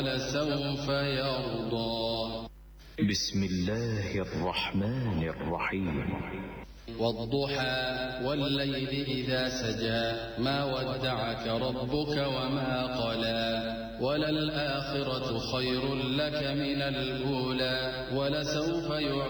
ولسوف يرضى. بسم الله الرحمن الرحيم. والضحى والليل إذا سجى ما ودعك ربك وما قلى وللآخرة خير لك من الأولى ولسوف يعطيك